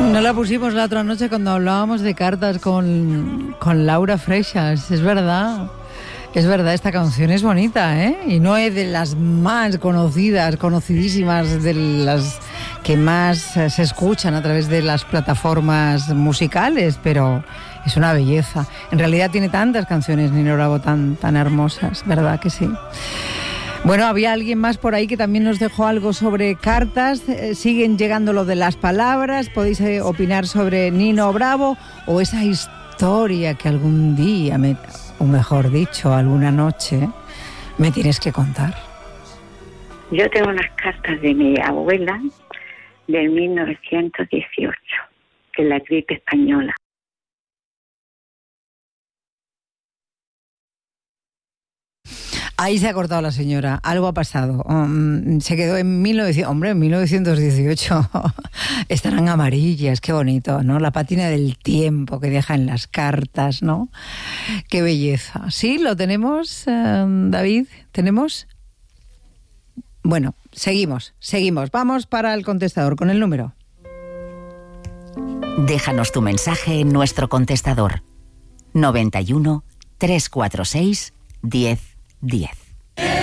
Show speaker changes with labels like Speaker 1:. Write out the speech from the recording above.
Speaker 1: No la pusimos la otra noche cuando hablábamos de cartas con Laura Freixas, es verdad. Es verdad, esta canción es bonita, ¿eh? Y no es de las más conocidas, conocidísimas, de las que más se escuchan a través de las plataformas musicales, pero es una belleza. En realidad tiene tantas canciones, Nino Bravo, tan hermosas, ¿verdad que sí? Bueno, había alguien más por ahí que también nos dejó algo sobre cartas. Siguen llegando lo de las palabras. Podéis opinar sobre Nino Bravo o esa historia que algún día, o mejor dicho, alguna noche, me tienes que contar.
Speaker 2: Yo tengo unas cartas de mi abuela del 1918, que es la gripe española.
Speaker 1: Ahí se ha cortado la señora, algo ha pasado. Se quedó en 1918. Estarán amarillas, qué bonito, ¿no? La pátina del tiempo que deja en las cartas, ¿no? Qué belleza. ¿Sí? ¿Lo tenemos, David? ¿Tenemos? Bueno, seguimos. Vamos para el contestador con el número.
Speaker 3: Déjanos tu mensaje en nuestro contestador. 91 346 10 10.